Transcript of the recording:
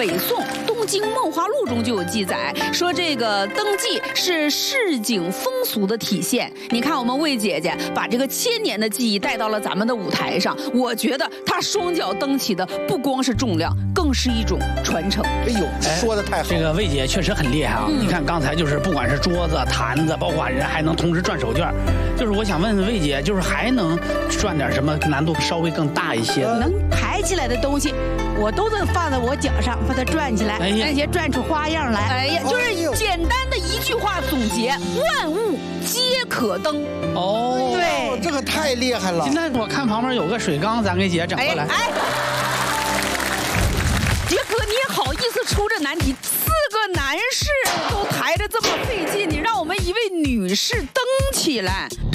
北宋《东京梦华录》中就有记载，说这个登记是市井风俗的体现。你看我们魏姐姐把这个1000年的技艺带到了咱们的舞台上，我觉得她双脚蹬起的不光是重量，更是一种传承。 哎呦，说的太好了！ 这个魏姐确实很厉害啊！你看刚才就是不管是桌子、坛子，包括人还能同时转手绢，就是我想问问魏姐，就是还能转点什么难度稍微更大一些的？ 能抬起来的东西，我都能放在我脚上，把它转起来，而且转出花样来。 哎呀，就是简单的一句话总结：万物皆可登。 哦， 对， 这个太厉害了。 那我看旁边有个水缸，咱给姐整过来。 杰哥，你也好意思出这难题？4个男士都抬着这么费劲，你让我们一位女士蹬起来。